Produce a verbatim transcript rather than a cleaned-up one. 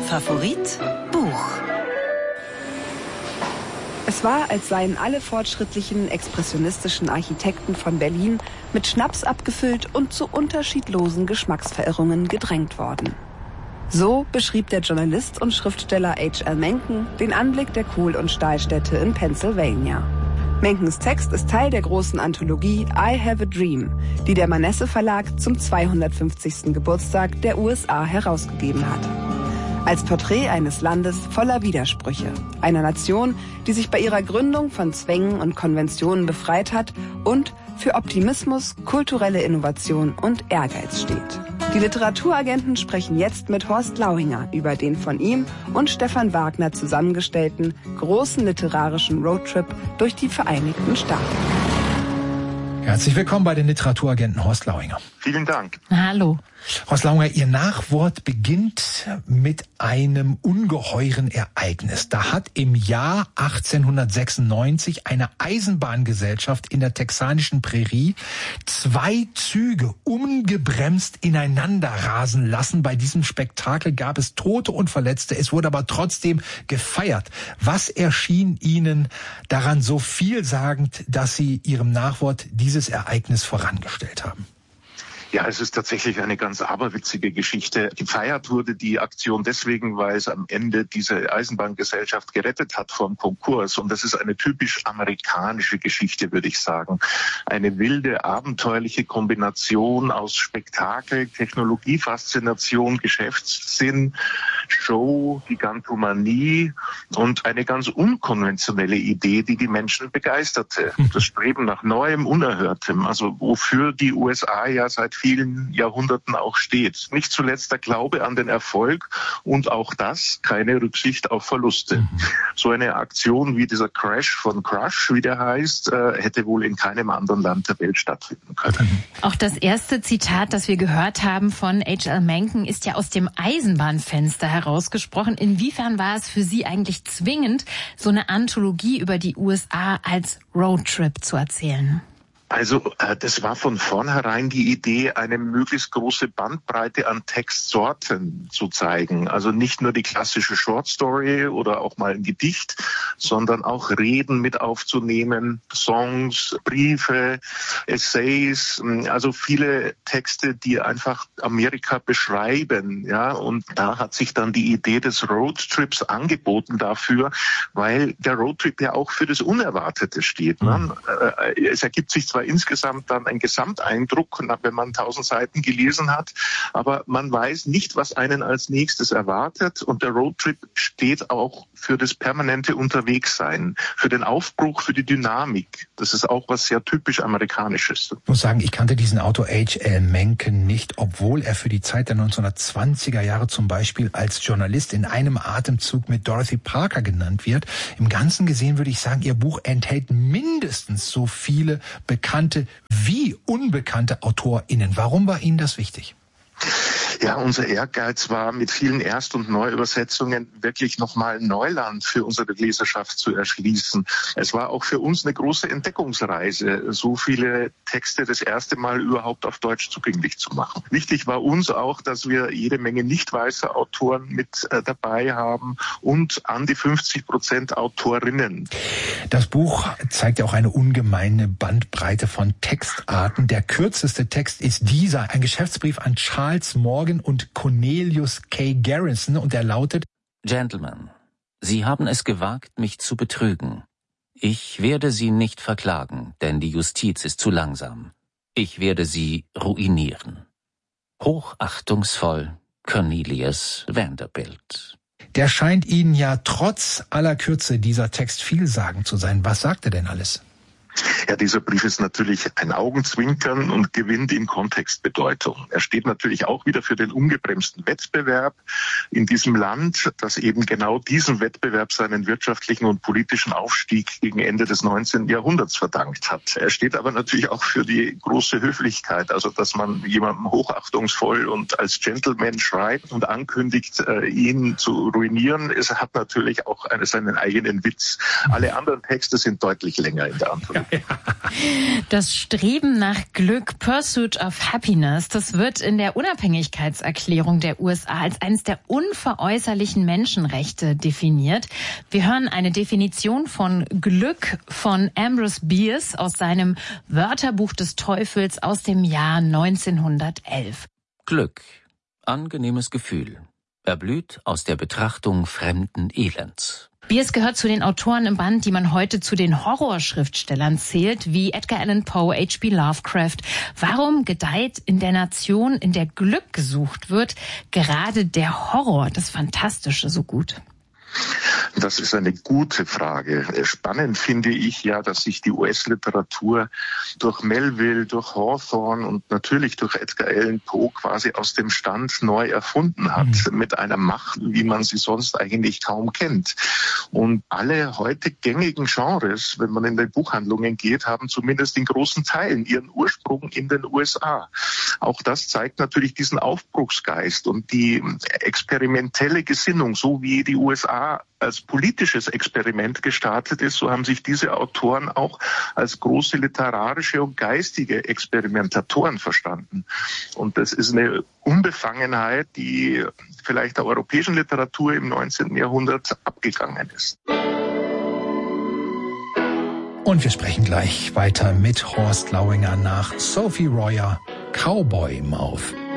Favorit Buch. Es war, als seien alle fortschrittlichen expressionistischen Architekten von Berlin mit Schnaps abgefüllt und zu unterschiedlosen Geschmacksverirrungen gedrängt worden. So beschrieb der Journalist und Schriftsteller H L Mencken den Anblick der Kohl- und Stahlstädte in Pennsylvania. Menkens Text ist Teil der großen Anthologie I Have a Dream, die der Manesse Verlag zum zweihundertfünfzigsten Geburtstag der U S A herausgegeben hat. Als Porträt eines Landes voller Widersprüche, einer Nation, die sich bei ihrer Gründung von Zwängen und Konventionen befreit hat und für Optimismus, kulturelle Innovation und Ehrgeiz steht. Die Literaturagenten sprechen jetzt mit Horst Lauinger über den von ihm und Stefan Wagner zusammengestellten großen literarischen Roadtrip durch die Vereinigten Staaten. Herzlich willkommen bei den Literaturagenten, Horst Lauinger. Vielen Dank. Hallo. Horst Lauinger, Ihr Nachwort beginnt mit einem ungeheuren Ereignis. Da hat im Jahr achtzehnhundertsechsundneunzig eine Eisenbahngesellschaft in der texanischen Prärie zwei Züge ungebremst ineinander rasen lassen. Bei diesem Spektakel gab es Tote und Verletzte. Es wurde aber trotzdem gefeiert. Was erschien Ihnen daran so vielsagend, dass Sie Ihrem Nachwort dieses Ereignis vorangestellt haben? Ja, es ist tatsächlich eine ganz aberwitzige Geschichte. Gefeiert wurde die Aktion deswegen, weil es am Ende diese Eisenbahngesellschaft gerettet hat vom Konkurs. Und das ist eine typisch amerikanische Geschichte, würde ich sagen. Eine wilde, abenteuerliche Kombination aus Spektakel, Technologiefaszination, Geschäftssinn, Show, Gigantomanie und eine ganz unkonventionelle Idee, die die Menschen begeisterte. Das Streben nach Neuem, Unerhörtem, also wofür die U S A ja seit vielen Jahrhunderten auch steht. Nicht zuletzt der Glaube an den Erfolg und auch das, keine Rücksicht auf Verluste. Mhm. So eine Aktion wie dieser Crash von Crush, wie der heißt, äh, hätte wohl in keinem anderen Land der Welt stattfinden können. Auch das erste Zitat, das wir gehört haben von H L Mencken, ist ja aus dem Eisenbahnfenster herausgesprochen. Inwiefern war es für Sie eigentlich zwingend, so eine Anthologie über die U S A als Roadtrip zu erzählen? Also äh, das war von vornherein die Idee, eine möglichst große Bandbreite an Textsorten zu zeigen. Also nicht nur die klassische Short Story oder auch mal ein Gedicht, sondern auch Reden mit aufzunehmen, Songs, Briefe, Essays, also viele Texte, die einfach Amerika beschreiben. Ja, und da hat sich dann die Idee des Roadtrips angeboten dafür, weil der Roadtrip ja auch für das Unerwartete steht. Ne? Mhm. Es ergibt sich zwar insgesamt dann ein Gesamteindruck, wenn man tausend Seiten gelesen hat, aber man weiß nicht, was einen als nächstes erwartet, und der Roadtrip steht auch für das permanente Unterwegssein, für den Aufbruch, für die Dynamik. Das ist auch was sehr typisch Amerikanisches. Ich muss sagen, ich kannte diesen Autor H L Mencken nicht, obwohl er für die Zeit der neunzehnhundertzwanziger Jahre zum Beispiel als Journalist in einem Atemzug mit Dorothy Parker genannt wird. Im Ganzen gesehen würde ich sagen, Ihr Buch enthält mindestens so viele bekannte wie unbekannte AutorInnen. Warum war Ihnen das wichtig? Ja, unser Ehrgeiz war, mit vielen Erst- und Neuübersetzungen wirklich nochmal Neuland für unsere Leserschaft zu erschließen. Es war auch für uns eine große Entdeckungsreise, so viele Texte das erste Mal überhaupt auf Deutsch zugänglich zu machen. Wichtig war uns auch, dass wir jede Menge nicht weiße Autoren mit äh, dabei haben und an die fünfzig Prozent Autorinnen. Das Buch zeigt ja auch eine ungemeine Bandbreite von Textarten. Der kürzeste Text ist dieser, ein Geschäftsbrief an Charles Morgan und Cornelius K. Garrison, und er lautet: Gentlemen, Sie haben es gewagt, mich zu betrügen. Ich werde Sie nicht verklagen, denn die Justiz ist zu langsam. Ich werde Sie ruinieren. Hochachtungsvoll, Cornelius Vanderbilt. Der scheint Ihnen ja trotz aller Kürze dieser Text vielsagend zu sein. Was sagt er denn alles? Ja, dieser Brief ist natürlich ein Augenzwinkern und gewinnt in Kontextbedeutung. Er steht natürlich auch wieder für den ungebremsten Wettbewerb in diesem Land, das eben genau diesem Wettbewerb seinen wirtschaftlichen und politischen Aufstieg gegen Ende des neunzehnten Jahrhunderts verdankt hat. Er steht aber natürlich auch für die große Höflichkeit, also dass man jemandem hochachtungsvoll und als Gentleman schreibt und ankündigt, ihn zu ruinieren. Es hat natürlich auch seinen eigenen Witz. Alle anderen Texte sind deutlich länger in der Antwort. Ja. Das Streben nach Glück, Pursuit of Happiness, das wird in der Unabhängigkeitserklärung der U S A als eines der unveräußerlichen Menschenrechte definiert. Wir hören eine Definition von Glück von Ambrose Bierce aus seinem Wörterbuch des Teufels aus dem Jahr neunzehnhundertelf. Glück, angenehmes Gefühl, erblüht aus der Betrachtung fremden Elends. Bierce gehört zu den Autoren im Band, die man heute zu den Horrorschriftstellern zählt, wie Edgar Allan Poe, H P Lovecraft. Warum gedeiht in der Nation, in der Glück gesucht wird, gerade der Horror, das Fantastische so gut? Das ist eine gute Frage. Spannend finde ich ja, dass sich die U S-Literatur durch Melville, durch Hawthorne und natürlich durch Edgar Allan Poe quasi aus dem Stand neu erfunden hat, mhm. mit einer Macht, wie man sie sonst eigentlich kaum kennt. Und alle heute gängigen Genres, wenn man in die Buchhandlungen geht, haben zumindest in großen Teilen ihren Ursprung in den U S A. Auch das zeigt natürlich diesen Aufbruchsgeist und die experimentelle Gesinnung, so wie die U S A als politisches Experiment gestartet ist, so haben sich diese Autoren auch als große literarische und geistige Experimentatoren verstanden. Und das ist eine Unbefangenheit, die vielleicht der europäischen Literatur im neunzehnten Jahrhundert abgegangen ist. Und wir sprechen gleich weiter mit Horst Lauinger nach Sophie Royer, Cowboy Mouth.